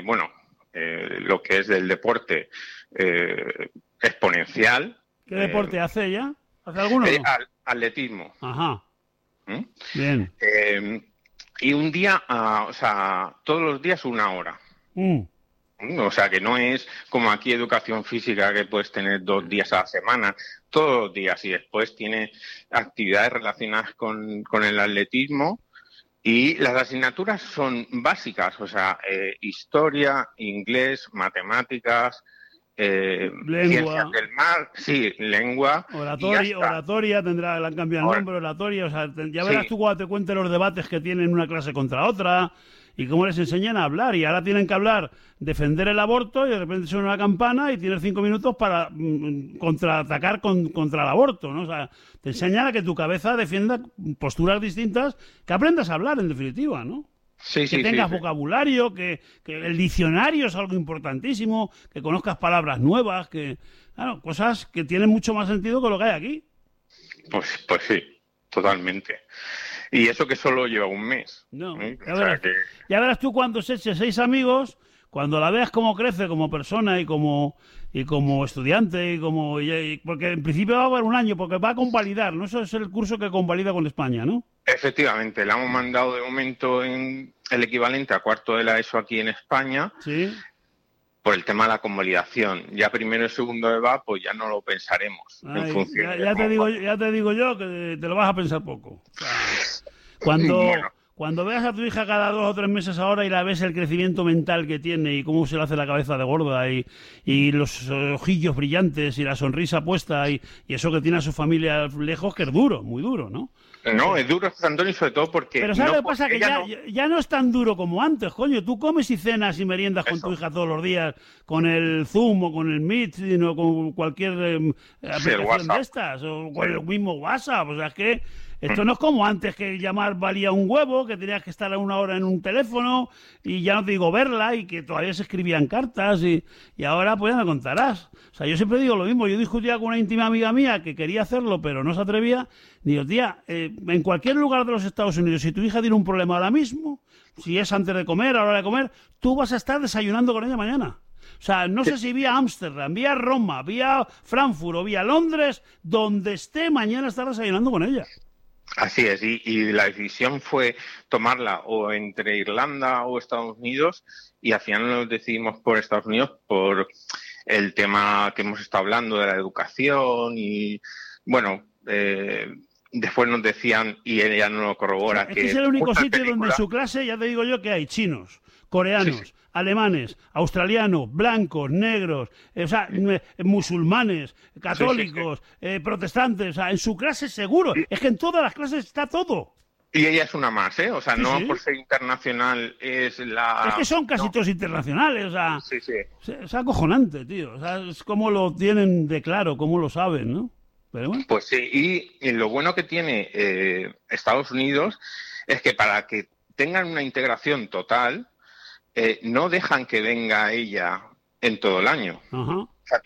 lo que es del deporte exponencial. ¿Qué deporte hace ella? ¿Hace alguno? No? Atletismo. Ajá. Bien. Y un día, todos los días 1 hora. O sea, que no es como aquí educación física, que puedes tener 2 días a la semana, todos los días. Y después tiene actividades relacionadas con el atletismo. Y las asignaturas son básicas, o sea, historia, inglés, matemáticas, ciencias del mar, sí, lengua. Oratoria, le han cambiado el nombre, oratoria. O sea, ya verás tú cuando te cuente los debates que tienen una clase contra otra y cómo les enseñan a hablar. Y ahora tienen que hablar, defender el aborto, y de repente suena una campana y tienes 5 minutos para contraatacar contra el aborto, ¿no? O sea, te enseñan a que tu cabeza defienda posturas distintas, que aprendas a hablar, en definitiva, ¿no? Que tengas vocabulario, que el diccionario es algo importantísimo, que conozcas palabras nuevas, claro, cosas que tienen mucho más sentido que lo que hay aquí. Pues sí, totalmente. Y eso que solo lleva 1 mes. No, ya verás tú cuando se eche 6 amigos, cuando la veas cómo crece como persona y como estudiante, porque en principio va a haber 1 año, porque va a convalidar, ¿no? Eso es el curso que convalida con España, ¿no? Efectivamente, le hemos mandado de momento en el equivalente a 1/4 de la ESO aquí en España. Sí. Por el tema de la convalidación. Ya primero y segundo de va, pues ya no lo pensaremos. En función ya te digo yo que te lo vas a pensar poco. O sea, cuando veas a tu hija cada 2 o 3 meses ahora y la ves el crecimiento mental que tiene y cómo se le hace la cabeza de gorda y los ojillos brillantes y la sonrisa puesta y eso que tiene a su familia lejos, que es duro, muy duro, ¿no? No, es duro, Antonio, sobre todo porque... Pero ¿sabes lo que pasa? Que ya no es tan duro como antes, coño. Tú comes y cenas y meriendas con tu hija todos los días, con el Zoom o con el Meet, sino con cualquier aplicación de estas, o con el mismo WhatsApp. O sea, es que esto no es como antes, que llamar valía un huevo, que tenías que estar 1 hora en un teléfono y ya no te digo verla, y que todavía se escribían cartas y ahora pues ya me contarás. O sea, yo siempre digo lo mismo. Yo discutía con una íntima amiga mía que quería hacerlo pero no se atrevía. Digo, tía, en cualquier lugar de los Estados Unidos, si tu hija tiene un problema ahora mismo, si es antes de comer, a la hora de comer, tú vas a estar desayunando con ella mañana. O sea, no sé si vía Ámsterdam, vía Roma, vía Frankfurt o vía Londres, donde esté, mañana estar desayunando con ella. Así es, y la decisión fue tomarla o entre Irlanda o Estados Unidos, y al final nos decidimos por Estados Unidos por el tema que hemos estado hablando de la educación y, bueno, después nos decían, y ella no lo corrobora, que es el único sitio donde en su clase, ya te digo yo, que hay chinos, coreanos, alemanes, australianos, blancos, negros, musulmanes, católicos, protestantes. O sea, en su clase seguro. Es que en todas las clases está todo. Y ella es una más, ¿eh? O sea, no por ser internacional es la... Es que son casi todos internacionales, o sea... Es acojonante, tío. O sea, es como lo tienen de claro, cómo lo saben, ¿no? Pero bueno. Pues sí, y lo bueno que tiene Estados Unidos es que para que tengan una integración total, no dejan que venga ella en todo el año. Ajá. O sea,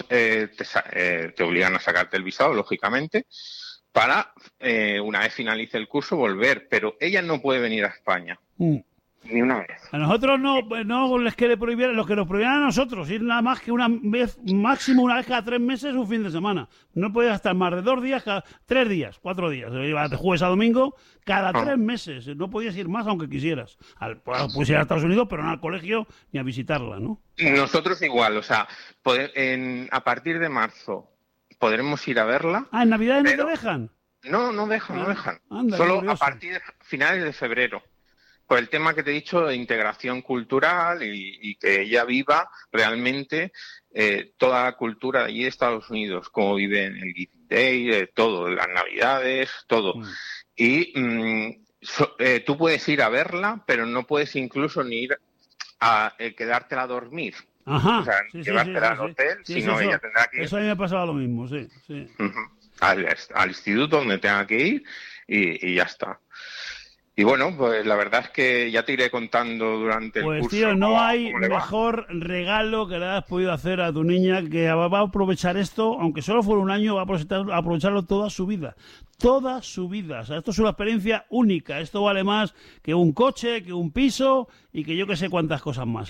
te obligan a sacarte el visado, lógicamente, para, una vez finalice el curso, volver. Pero ella no puede venir a España. Ni una vez. A nosotros no les quiere prohibir, los que nos prohibían a nosotros, ir nada más que una vez, máximo una vez cada 3 meses, un fin de semana. No podías estar más de 2 días, 3 días, 4 días. De jueves a domingo, cada 3 meses. No podías ir más aunque quisieras. Puedes ir a Estados Unidos, pero no al colegio ni a visitarla, ¿no? Nosotros igual, o sea, a partir de marzo podremos ir a verla. ¿En Navidad no te dejan? No dejan. Anda, solo curioso. A partir de finales de febrero. Por el tema que te he dicho de integración cultural y que ella viva realmente toda la cultura de allí de Estados Unidos, como vive en el Giving Day, todo, las Navidades, todo. Y tú puedes ir a verla, pero no puedes incluso ni ir a quedártela a dormir. Ajá. O sea, llevártela al hotel, sino ella tendrá que ir. Eso a mí me ha pasado lo mismo, sí. Al instituto donde tenga que ir y ya está. Y bueno, pues la verdad es que ya te iré contando durante el curso. Pues tío, no hay mejor regalo que le hayas podido hacer a tu niña, que va a aprovechar esto, aunque solo fuera 1 año, va a aprovecharlo toda su vida. Toda su vida. O sea, esto es una experiencia única. Esto vale más que un coche, que un piso y que yo que sé cuántas cosas más.